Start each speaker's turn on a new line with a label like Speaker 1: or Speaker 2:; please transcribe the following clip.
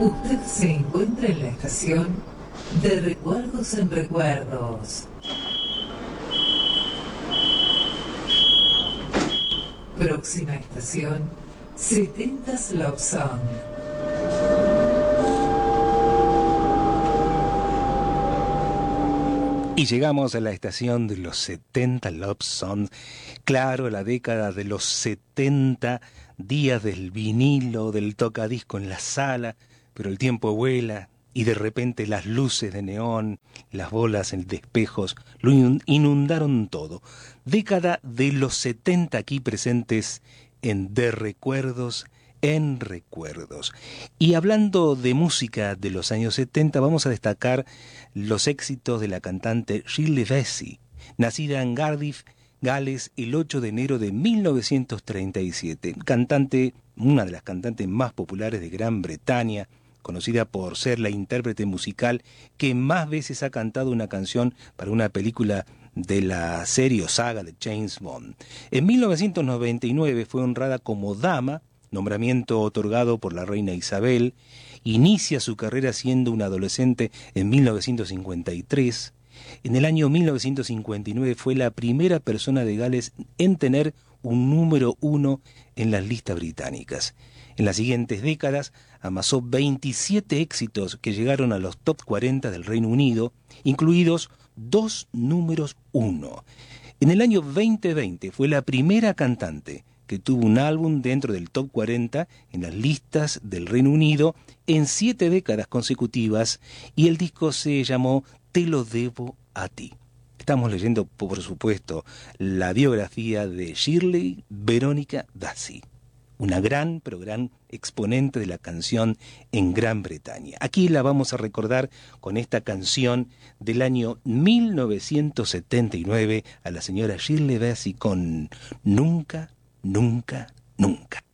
Speaker 1: Usted se encuentra en la estación de Recuerdos en Recuerdos. Próxima estación, 70s Love Song.
Speaker 2: Y llegamos a la estación de los 70 Love Songs. Claro, la década de los 70, días del vinilo, del tocadisco en la sala, pero el tiempo vuela y de repente las luces de neón, las bolas de espejos, lo inundaron todo. Década de los 70 aquí presentes en De Recuerdos en Recuerdos. Y hablando de música de los años 70, vamos a destacar los éxitos de la cantante Shirley Bassey, nacida en Cardiff, Gales, el 8 de enero de 1937. Cantante, una de las cantantes más populares de Gran Bretaña, conocida por ser la intérprete musical que más veces ha cantado una canción para una película de la serie o saga de James Bond. En 1999 fue honrada como dama, nombramiento otorgado por la reina Isabel. Inicia su carrera siendo una adolescente en 1953. En el año 1959 fue la primera persona de Gales en tener un número 1 en las listas británicas. En las siguientes décadas amasó 27 éxitos que llegaron a los top 40 del Reino Unido, incluidos 2 números 1. En el año 2020 fue la primera cantante que tuvo un álbum dentro del top 40 en las listas del Reino Unido en 7 décadas consecutivas, y el disco se llamó Te lo debo a ti. Estamos leyendo, por supuesto, la biografía de Shirley Veronica Bassey, una gran, pero gran exponente de la canción en Gran Bretaña. Aquí la vamos a recordar con esta canción del año 1979 a la señora Shirley Bassey con Nunca, Nunca, Nunca.